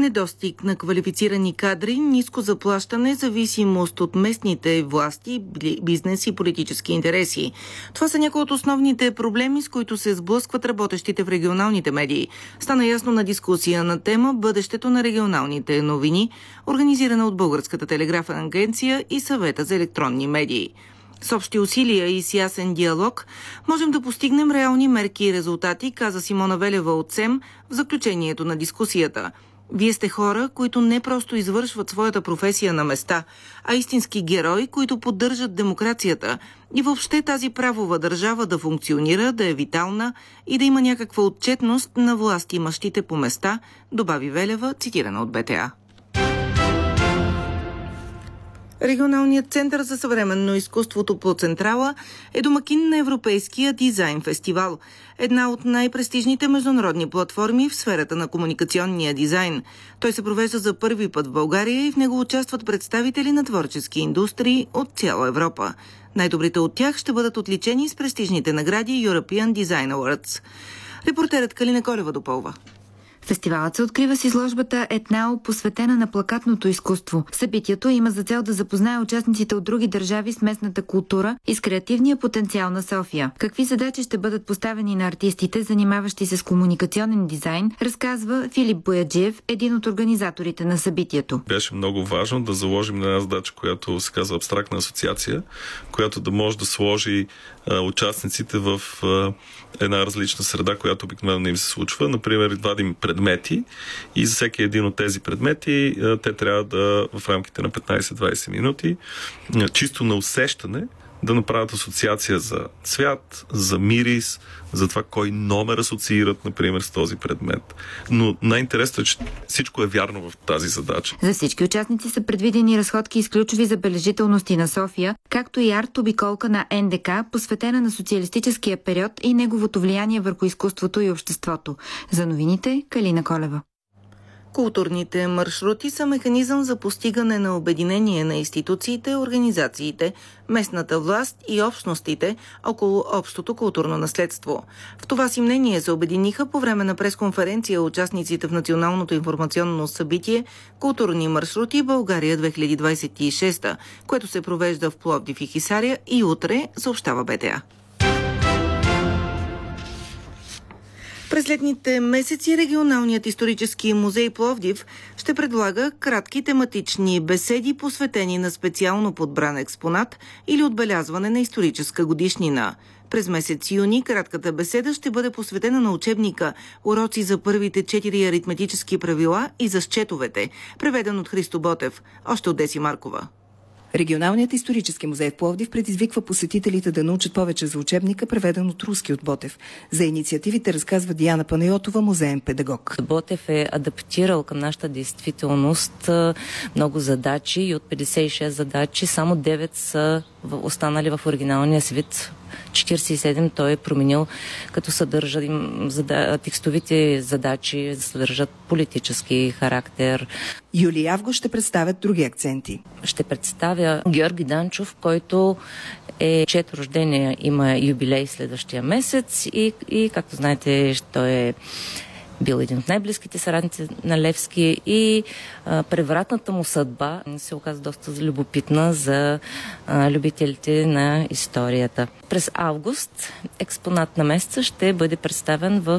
недостиг на квалифицирани кадри, ниско заплащане, зависимост от местните власти, бизнес и политически интереси. Това са някои от основните проблеми, с които се сблъскват работещите в регионалните медии. Стана ясно на дискусия на тема бъдещето на регионалните новини, организирана от Българската телеграфна агенция и Съвета за електронни медии. С общи усилия и с ясен диалог можем да постигнем реални мерки и резултати, каза Симона Велева от СЕМ в заключението на дискусията. Вие сте хора, които не просто извършват своята професия на места, а истински герои, които поддържат демокрацията и въобще тази правова държава да функционира, да е витална и да има някаква отчетност на властимащите по места, добави Велева, цитирана от БТА. Регионалният център за съвременно изкуството по Централа е домакин на Европейския дизайн фестивал, една от най-престижните международни платформи в сферата на комуникационния дизайн. Той се провежда за първи път в България и в него участват представители на творчески индустрии от цяла Европа. Най-добрите от тях ще бъдат отличени с престижните награди European Design Awards. Репортерът Калина Колева допълва. Фестивалът се открива с изложбата Етнал, посветена на плакатното изкуство. Събитието има за цел да запознае участниците от други държави с местната култура и с креативния потенциал на София. Какви задачи ще бъдат поставени на артистите, занимаващи се с комуникационен дизайн, разказва Филип Бояджиев, един от организаторите на събитието. Беше много важно да заложим на една задача, която се казва абстрактна асоциация, която да може да сложи участниците в една различна среда, която обикновено не им се случва. Например, вадим предмети и за всеки един от тези предмети те трябва да в рамките на 15-20 минути чисто на усещане да направят асоциация за цвят, за мирис, за това кой номер асоциират, например, с този предмет. Но най-интересно е, че всичко е вярно в тази задача. За всички участници са предвидени разходки с ключови забележителности на София, както и арт-обиколка на НДК, посветена на социалистическия период и неговото влияние върху изкуството и обществото. За новините Калина Колева. Културните маршрути са механизъм за постигане на обединение на институциите, организациите, местната власт и общностите около общото културно наследство. В това си мнение се обединиха по време на пресконференция участниците в националното информационно събитие «Културни маршрути България 2026», което се провежда в Пловдив и Хисаря и утре, съобщава БТА. През летните месеци регионалният исторически музей Пловдив ще предлага кратки тематични беседи, посветени на специално подбран експонат или отбелязване на историческа годишнина. През месец юни кратката беседа ще бъде посветена на учебника «Уроци за първите 4 аритметически правила и за счетовете», преведен от Христо Ботев, още от Деси Маркова. Регионалният исторически музей в Пловдив предизвиква посетителите да научат повече за учебника, преведен от руски от Ботев. За инициативите разказва Диана Панайотова, музеен педагог. Ботев е адаптирал към нашата действителност много задачи и от 56 задачи само 9 са останали в оригиналния си вид. 47 той е променил, като съдържа текстовите задачи, съдържат политически характер. Юли и Август ще представят други акценти. Ще представя Георги Данчов, който е чието рождение има юбилей следващия месец и както знаете, той е бил един от най-близките съратници на Левски и превратната му съдба се оказа доста любопитна за любителите на историята. През август експонат на месеца ще бъде представен в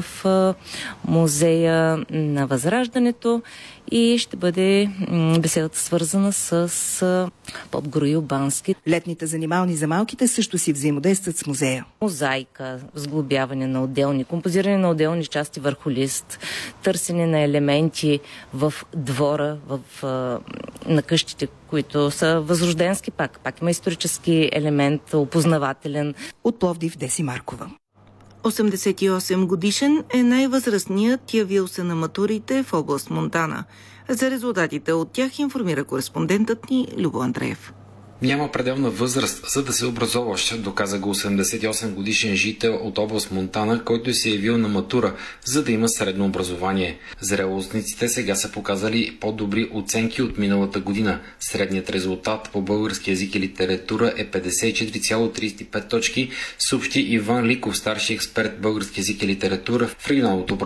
музея на Възраждането и ще бъде беседата свързана с поп Груил Бански. Летните занимални за малките също си взаимодействат с музея. Мозайка, сглобяване на отделни, композиране на отделни части върху лист, търсене на елементи в двора, на къщите, които са възрожденски пак. Пак има исторически елемент, опознавателен. От Пловдив Деси Маркова. 88 годишен е най-възрастният явил се на матурите в област Монтана. За резултатите от тях информира кореспондентът ни Любо Андреев. Няма пределна възраст, за да се образоваш, доказа го 88 годишен жител от област Монтана, който се е явил на матура, за да има средно образование. Зрелостниците сега са показали по-добри оценки от миналата година. Средният резултат по български език и литература е 54,35 точки, съобщи Иван Ликов, старши експерт български език и литература в регионалното